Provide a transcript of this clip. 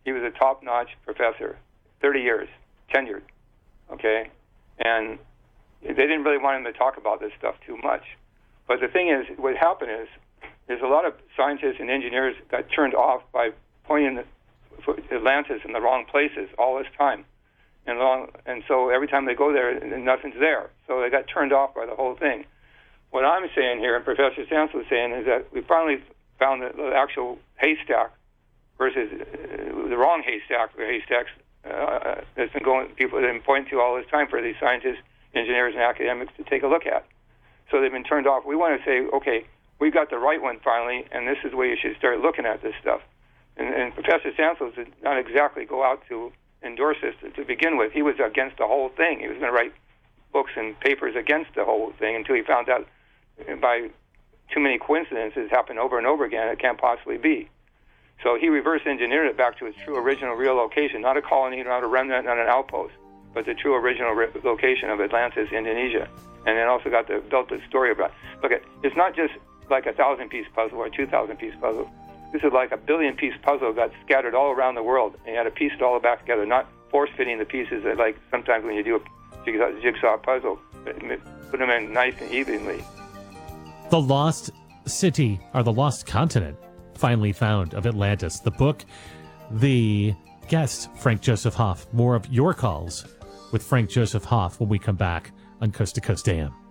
He was a top-notch professor, 30 years, tenured, okay? And they didn't really want him to talk about this stuff too much. But the thing is, what happened is, there's a lot of scientists and engineers got turned off by pointing Atlantis in the wrong places all this time. And so every time they go there, nothing's there. So they got turned off by the whole thing. What I'm saying here, and Professor Stansel is saying, is that we finally found the actual haystack versus the wrong haystack or haystacks that's been going, people have been pointing to all this time for these scientists, engineers, and academics to take a look at. So they've been turned off. We want to say, okay, we got the right one finally, and this is where you should start looking at this stuff. And Professor Stansel did not exactly go out to endorse this to begin with. He was against the whole thing. He was going to write books and papers against the whole thing until he found out by too many coincidences happen over and over again, it can't possibly be. So he reverse engineered it back to its true original real location, not a colony, not a remnant, not an outpost, but the true original location of Atlantis, Indonesia. And then also built the story about it. Look, it's not just like a 1,000-piece puzzle or a 2,000-piece puzzle. This is like a billion-piece puzzle got scattered all around the world, and you had to piece it all back together, not force-fitting the pieces that, like sometimes when you do a jigsaw puzzle, put them in nice and evenly. The Lost City, or the Lost Continent, finally found, of Atlantis. The book, the guest, Frank Joseph Hoff. More of your calls with Frank Joseph Hoff when we come back on Coast to Coast AM.